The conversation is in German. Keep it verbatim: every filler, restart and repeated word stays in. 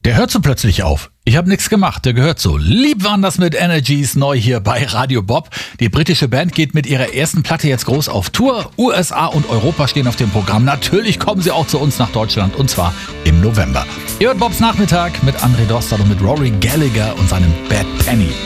Der hört so plötzlich auf. Ich habe nichts gemacht, der gehört so. Lieb waren das mit Energies, neu hier bei Radio Bob. Die britische Band geht mit ihrer ersten Platte jetzt groß auf Tour. U S A und Europa stehen auf dem Programm. Natürlich kommen sie auch zu uns nach Deutschland und zwar im November. Ihr hört Bobs Nachmittag mit André Dostal und mit Rory Gallagher und seinem Bad Penny.